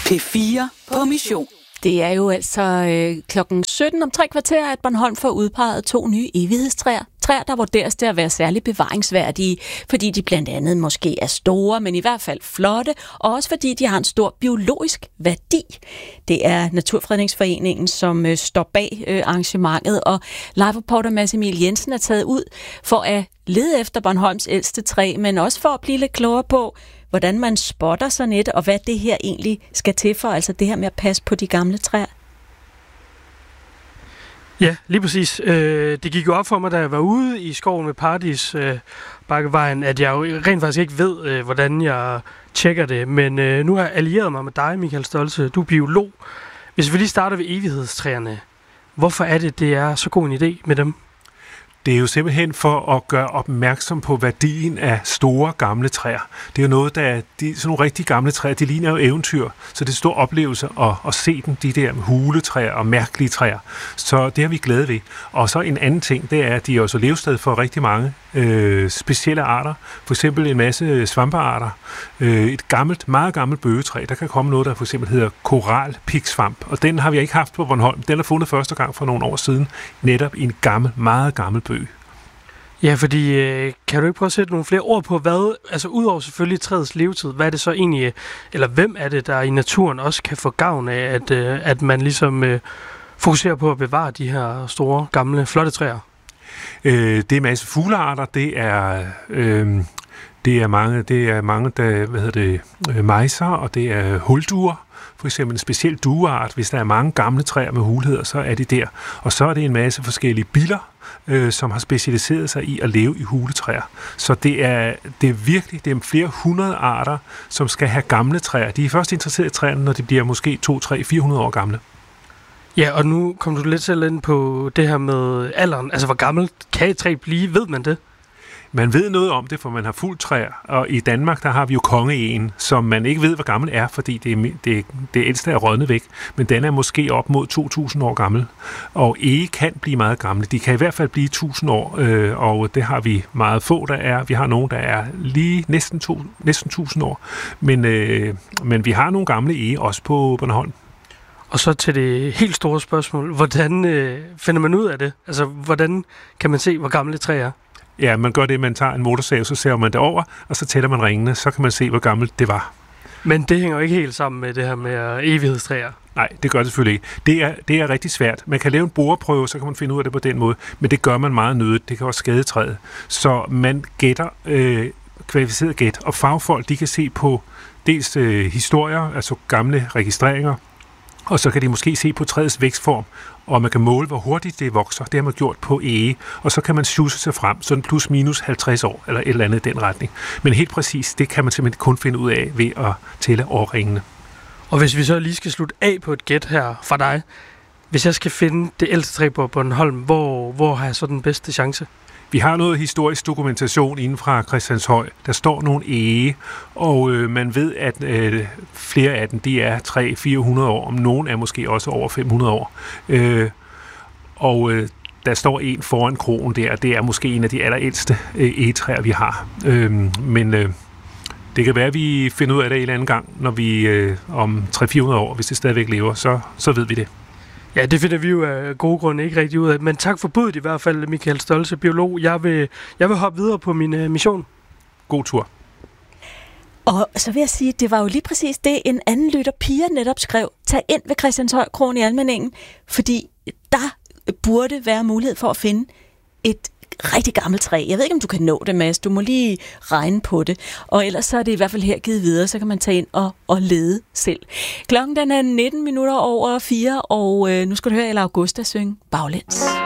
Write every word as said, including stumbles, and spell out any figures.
P fire på mission. Det er jo altså øh, klokken sytten om tre kvarter, at Bornholm får udpeget to nye evighedstræer. Træer, der vurderes til at være særligt bevaringsværdige, fordi de blandt andet måske er store, men i hvert fald flotte, og også fordi de har en stor biologisk værdi. Det er Naturfredningsforeningen, som øh, står bag øh, arrangementet, og live-reporter Mads Emil Jensen er taget ud for at lede efter Bornholms ældste træ, men også for at blive lidt klogere på, hvordan man spotter sådan et, og hvad det her egentlig skal til for, altså det her med at passe på de gamle træer. Ja, lige præcis. Øh, det gik jo op for mig, da jeg var ude i skoven med Paradis øh, Bakkevejen, at jeg jo rent faktisk ikke ved, øh, hvordan jeg tjekker det. Men øh, nu har jeg allieret mig med dig, Michael Stoltze. Du er biolog. Hvis vi lige starter ved evighedstræerne, hvorfor er det, det er så god en idé med dem? Det er jo simpelthen for at gøre opmærksom på værdien af store gamle træer. Det er jo noget, der de, sådan nogle rigtig gamle træer, de ligner jo eventyr, så det er en stor oplevelse at, at se dem, de der huletræer og mærkelige træer. Så det har vi glæde ved. Og så en anden ting, det er, at de er også levested for rigtig mange øh, specielle arter. For eksempel en masse svampearter. Øh, et gammelt, meget gammelt bøgetræ, der kan komme noget, der for eksempel hedder koralpiksvamp. Og den har vi ikke haft på Bornholm. Den er fundet første gang for nogle år siden, netop i en gammel, meget gammel bøge. Ja, fordi øh, kan du ikke prøve at sætte nogle flere ord på, hvad, altså udover selvfølgelig træets levetid, hvad er det så egentlig, eller hvem er det, der i naturen også kan få gavn af, at, øh, at man ligesom øh, fokuserer på at bevare de her store, gamle, flotte træer? Øh, det er en masse fuglearter, det er... Øh, Det er mange, det er mange der, hvad hedder det, mejser, og det er hulduer. For eksempel en speciel dueart. Hvis der er mange gamle træer med hulheder, så er de der. Og så er det en masse forskellige biller, øh, som har specialiseret sig i at leve i huletræer. Så det er, det er virkelig, det er flere hundrede arter, som skal have gamle træer. De er først interesseret i træerne, når de bliver måske to, tre, fire hundrede år gamle. Ja, og nu kom du lidt selv ind på det her med alderen. Altså, hvor gammelt kan et træ blive? Ved man det? Man ved noget om det, for man har fuldt træer, og i Danmark, der har vi jo kongeegen, som man ikke ved, hvor gammel er, fordi det, er, det, det ældste er rådnet væk, men den er måske op mod to tusind år gammel, og ege kan blive meget gamle. De kan i hvert fald blive tusind år, øh, og det har vi meget få, der er. Vi har nogen, der er lige næsten, to, næsten tusind år, men, øh, men vi har nogle gamle ege også på Bornholm. Og så til det helt store spørgsmål, hvordan øh, finder man ud af det? Altså, hvordan kan man se, hvor gamle træer er? Ja, man gør det, man tager en motorsav, så ser man det over, og så tæller man ringene, så kan man se, hvor gammelt det var. Men det hænger jo ikke helt sammen med det her med evighedstræer. Nej, det gør det selvfølgelig ikke. Det er, det er rigtig svært. Man kan lave en boreprøve, så kan man finde ud af det på den måde, men det gør man meget nødigt. Det kan også skade træet. Så man gætter, øh, kvalificeret gæt, og fagfolk, de kan se på dels øh, historier, altså gamle registreringer, og så kan de måske se på træets vækstform, og man kan måle, hvor hurtigt det vokser. Det har man gjort på ege, og så kan man sjusse sig frem, sådan plus minus halvtreds år, eller et eller andet i den retning. Men helt præcis, det kan man simpelthen kun finde ud af ved at tælle årringene. Og hvis vi så lige skal slutte af på et gæt her fra dig, hvis jeg skal finde det ældste træ på Bornholm, hvor, hvor har jeg så den bedste chance? Vi har noget historisk dokumentation inden fra Christianshøj. Der står nogle ege, og øh, man ved, at øh, flere af dem, de er tre til fire hundrede år. Om nogen er måske også over fem hundrede år. Øh, og øh, der står en foran krogen der. Det er måske en af de allerældste øh, egetræer, vi har. Øh, men øh, det kan være, at vi finder ud af det en eller anden gang, når vi øh, om tre til fire hundrede år, hvis det stadigvæk lever, så, så ved vi det. Ja, det finder vi jo af gode grunde ikke rigtig ud af. Men tak for budet i hvert fald, Michael Stoltze, biolog. Jeg vil, jeg vil hoppe videre på min uh, mission. God tur. Og så vil jeg sige, at det var jo lige præcis det, en anden lytter, Pia, netop skrev. Tag ind ved Christianshøj Kron i Almindingen, fordi der burde være mulighed for at finde et rigtig gammelt træ. Jeg ved ikke, om du kan nå det, Mads. Du må lige regne på det. Og ellers så er det i hvert fald her givet videre, så kan man tage ind og, og lede selv. Klokken den er nitten minutter over fire, og øh, nu skal du høre Ella Augusta synge Baglæns.